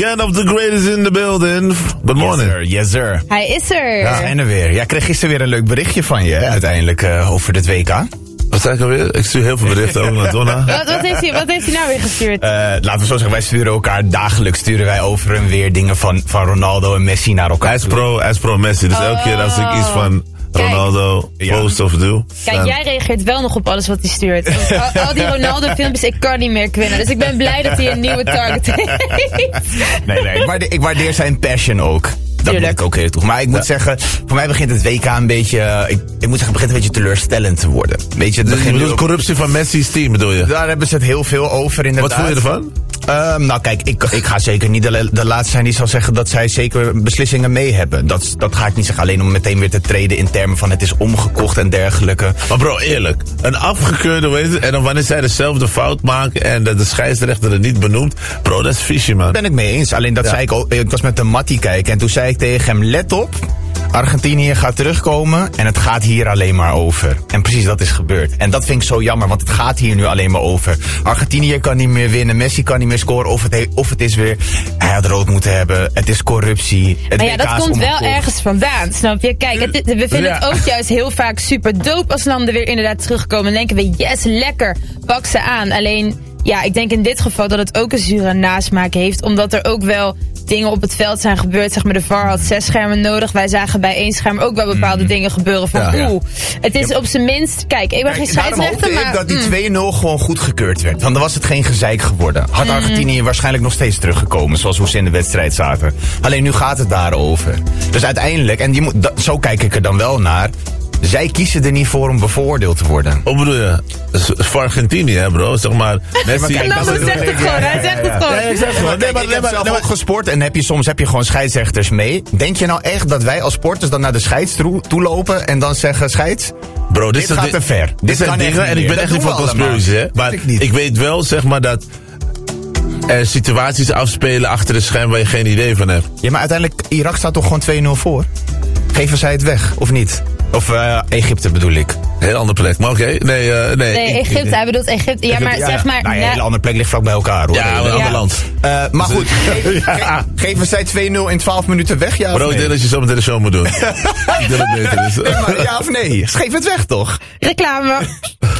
Weekend of the Greatest in the building. Good morning. Yes sir. Hij is er. Ja, en er weer. Ja, ik kreeg gisteren weer een leuk berichtje van je, hè, uiteindelijk, over dit WK. Wat zei ik alweer? Ik stuur heel veel berichten ook naar Donna. Wat heeft hij nou weer gestuurd? Laten we zo zeggen, wij sturen elkaar dagelijks, sturen wij over en weer dingen van Ronaldo en Messi naar elkaar. Hij is pro Messi, dus elke keer als ik iets van Ronaldo post of doe. Kijk, jij reageert wel nog op alles wat hij stuurt. Al die Ronaldo-filmpjes, ik kan niet meer kwinnen. Dus ik ben blij dat hij een nieuwe target heeft. Nee, ik waardeer zijn passion ook. Dat moet ik ook heel toe. Maar ik moet zeggen, voor mij begint het WK een beetje, ik moet zeggen, het begint een beetje teleurstellend te worden. Weet je, de corruptie van Messi's team bedoel je? Daar hebben ze het heel veel over inderdaad. Wat vond je ervan? Nou kijk, ik ga zeker niet de laatste zijn die zal zeggen dat zij zeker beslissingen mee hebben. Dat ga ik niet zeggen, alleen om meteen weer te treden in termen van het is omgekocht en dergelijke. Maar bro, eerlijk, een afgekeurde, weet je, en dan wanneer zij dezelfde fout maken en de scheidsrechter het niet benoemt, bro, dat is fishy, man. Daar ben ik mee eens, alleen dat zei ik ook, ik was met de Mattie kijken en toen zei ik tegen hem, let op, Argentinië gaat terugkomen en het gaat hier alleen maar over. En precies dat is gebeurd. En dat vind ik zo jammer, want het gaat hier nu alleen maar over. Argentinië kan niet meer winnen, Messi kan niet meer scoren, of het is weer, hij had rood moeten hebben, het is corruptie. Maar ja, dat komt wel ergens vandaan, snap je? Kijk, we vinden het ook juist heel vaak super dope als landen weer inderdaad terugkomen. En denken we, yes, lekker, pak ze aan. Alleen, ja, ik denk in dit geval dat het ook een zure nasmaak heeft, omdat er ook wel dingen op het veld zijn gebeurd. Zeg maar, de VAR had 6 schermen nodig. Wij zagen bij 1 scherm ook wel bepaalde dingen gebeuren. Van het is op zijn minst. Kijk, ik ben geen scheidsrechter, maar dat die 2-0 gewoon goedgekeurd werd. Want dan was het geen gezeik geworden. Had Argentinië waarschijnlijk nog steeds teruggekomen. Zoals hoe ze in de wedstrijd zaten. Alleen nu gaat het daarover. Dus uiteindelijk, en zo kijk ik er dan wel naar. Zij kiezen er niet voor om bevoordeeld te worden. Hoe bedoel je? Voor Argentinië, hè, bro. Zeg maar. Messi, hij zegt het gewoon. Hij zegt het gewoon. Ik zeg gewoon. Ik heb zelf ook gesport en soms heb je gewoon scheidsrechters mee. Denk je nou echt dat wij als sporters dan naar de scheids toe lopen en dan zeggen, scheids, bro, dit gaat te ver. Dit zijn dingen en ik ben echt niet van conspiracy, hè. Maar ik weet wel, zeg maar, dat er situaties afspelen achter de scherm waar je geen idee van hebt. Ja, maar uiteindelijk, Irak staat toch gewoon 2-0 voor? Geven zij het weg, of niet? Of Egypte bedoel ik. Heel andere plek, maar oké. Nee, Egypte, hij bedoelt Egypte. Ja, maar zeg maar. Nou, een hele andere plek ligt vlak bij elkaar, hoor. Ja, een ander land. Maar goed, geven zij 2-0 in 12 minuten weg, ja? Bro, ik denk dat je zo meteen de show moet doen. Ik denk dat het beter is. Ja of nee? Geef het weg, toch? Reclame.